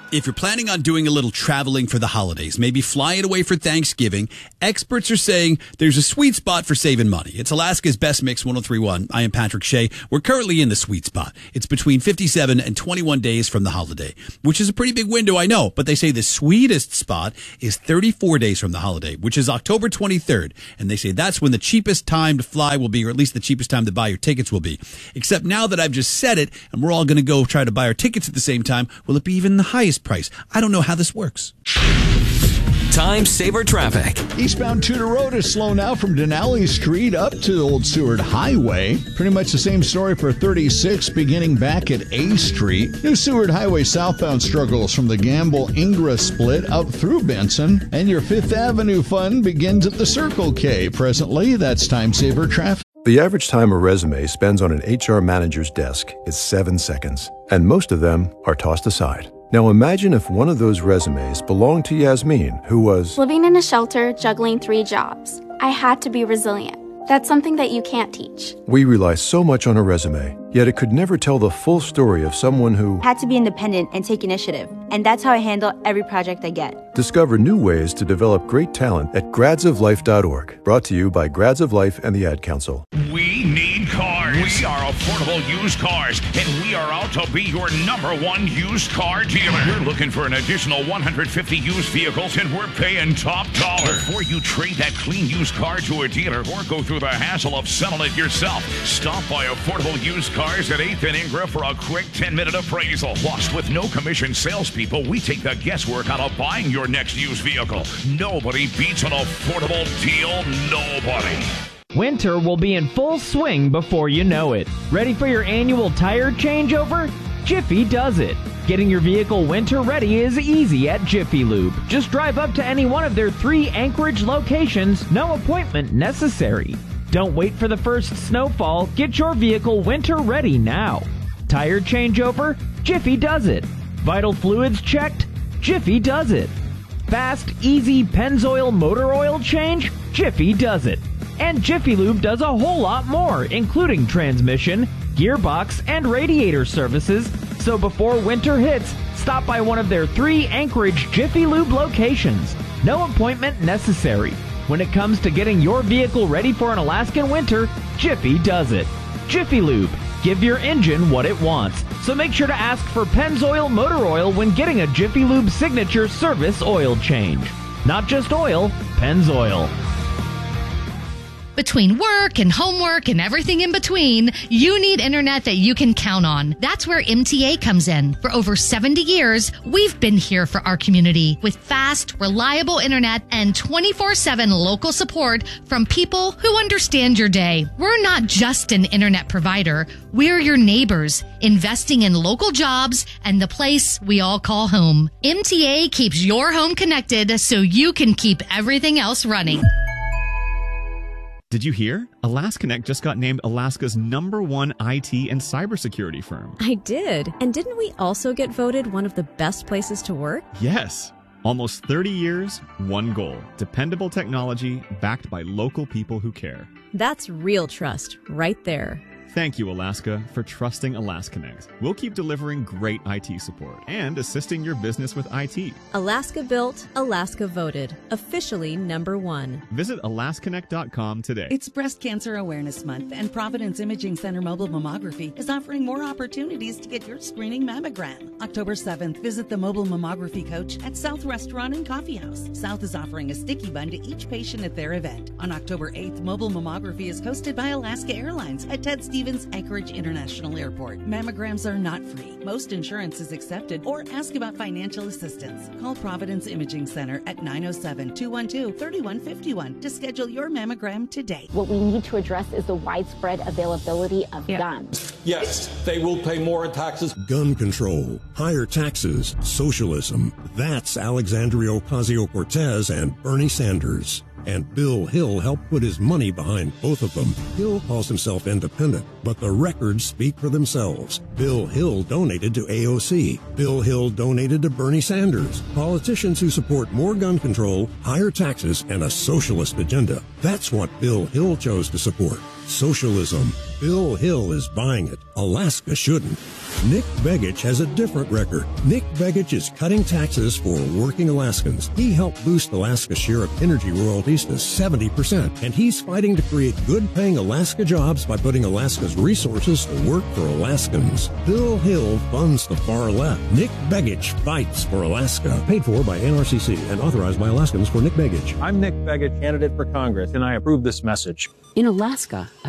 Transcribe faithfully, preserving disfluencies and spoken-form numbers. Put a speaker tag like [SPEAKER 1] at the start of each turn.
[SPEAKER 1] If you're planning on doing a little traveling for the holidays, maybe flying away for Thanksgiving, experts are saying there's a sweet spot for saving money. It's Alaska's Best Mix one oh three point one. I am Patrick Shea. We're currently in the sweet spot. It's between fifty-seven and twenty-one days from the holiday, which is a pretty big window, I know, but they say the sweetest spot is thirty-four days from the holiday, which is October twenty-third. And they say that's when the cheapest time to fly will be, or at least the cheapest time to buy your tickets will be. Except now that I've just said it, and we're all going to go try to buy our tickets at the same time, will it be even the highest price? I don't know how this works.
[SPEAKER 2] Time Saver Traffic.
[SPEAKER 3] Eastbound Tudor Road is slow now from Denali Street up to Old Seward Highway. Pretty much the same story for thirty-six, beginning back at A Street. New Seward Highway southbound struggles from the Gamble-Ingra split up through Benson. And your Fifth Avenue fun begins at the Circle K. Presently, that's Time Saver Traffic.
[SPEAKER 4] The average time a resume spends on an H R manager's desk is seven seconds, and most of them are tossed aside. Now imagine if one of those resumes belonged to Yasmin, who was
[SPEAKER 5] living in a shelter, juggling three jobs. I had to be resilient. That's something that you can't teach.
[SPEAKER 4] We rely so much on a resume, yet it could never tell the full story of someone who
[SPEAKER 6] had to be independent and take initiative. And that's how I handle every project I get.
[SPEAKER 4] Discover new ways to develop great talent at grads of life dot org. Brought to you by Grads of Life and the Ad Council.
[SPEAKER 7] We need cars. We are Affordable Used Cars, and we are out to be your number one used car dealer. We're looking for an additional one hundred fifty used vehicles, and we're paying top dollar. Before you trade that clean used car to a dealer or go through the hassle of selling it yourself, stop by Affordable Used Cars at eighth and Ingra for a quick ten-minute appraisal. Plus, with no commission salespeople, we take the guesswork out of buying your next used vehicle. Nobody beats an affordable deal. Nobody.
[SPEAKER 8] Winter will be in full swing before you know it. Ready for your annual tire changeover? Jiffy does it. Getting your vehicle winter ready is easy at Jiffy Lube. Just drive up to any one of their three Anchorage locations, no appointment necessary. Don't wait for the first snowfall. Get your vehicle winter ready now. Tire changeover? Jiffy does it. Vital fluids checked? Jiffy does it. Fast, easy Pennzoil motor oil change? Jiffy does it. And Jiffy Lube does a whole lot more, including transmission, gearbox, and radiator services. So before winter hits, stop by one of their three Anchorage Jiffy Lube locations. No appointment necessary. When it comes to getting your vehicle ready for an Alaskan winter, Jiffy does it. Jiffy Lube. Give your engine what it wants. So make sure to ask for Pennzoil motor oil when getting a Jiffy Lube signature service oil change. Not just oil, Pennzoil.
[SPEAKER 9] Between work and homework and everything in between, you need internet that you can count on. That's where M T A comes in. For over seventy years, we've been here for our community with fast, reliable internet and twenty-four seven local support from people who understand your day. We're not just an internet provider. We're your neighbors, investing in local jobs and the place we all call home. M T A keeps your home connected so you can keep everything else running.
[SPEAKER 10] Did you hear? AlaskaNet just got named Alaska's number one I T and cybersecurity firm.
[SPEAKER 11] I did. And didn't we also get voted one of the best places to work?
[SPEAKER 10] Yes. Almost thirty years, one goal. Dependable technology backed by local people who care.
[SPEAKER 11] That's real trust right there.
[SPEAKER 10] Thank you, Alaska, for trusting AlaskaNet. We'll keep delivering great I T support and assisting your business with I T.
[SPEAKER 11] Alaska built, Alaska voted. Officially number one.
[SPEAKER 10] Visit alaskanet dot com today.
[SPEAKER 12] It's Breast Cancer Awareness Month, and Providence Imaging Center Mobile Mammography is offering more opportunities to get your screening mammogram. October seventh, visit the Mobile Mammography Coach at South Restaurant and Coffee House. South is offering a sticky bun to each patient at their event. On October eighth, Mobile Mammography is hosted by Alaska Airlines at Ted Stevens Anchorage International Airport. Mammograms are not free. Most insurance is accepted, or ask about financial assistance. Call Providence Imaging Center at nine oh seven, two one two, three one five one to schedule your mammogram today.
[SPEAKER 13] What we need to address is the widespread availability of yeah. guns.
[SPEAKER 14] Yes, they will pay more in taxes.
[SPEAKER 15] Gun control, higher taxes, socialism. That's Alexandria Ocasio-Cortez and Bernie Sanders. And Bill Hill helped put his money behind both of them. Hill calls himself independent, but the records speak for themselves. Bill Hill donated to A O C. Bill Hill donated to Bernie Sanders. Politicians who support more gun control, higher taxes, and a socialist agenda. That's what Bill Hill chose to support. Socialism. Bill Hill is buying it. Alaska shouldn't. Nick Begich has a different record. Nick Begich is cutting taxes for working Alaskans. He helped boost Alaska's share of energy royalties to seventy percent, and he's fighting to create good-paying Alaska jobs by putting Alaska's resources to work for Alaskans. Bill Hill funds the far left. Nick Begich fights for Alaska. Paid for by N R C C and authorized by Alaskans for Nick Begich.
[SPEAKER 16] I'm Nick Begich, candidate for Congress, and I approve this message.
[SPEAKER 17] In Alaska,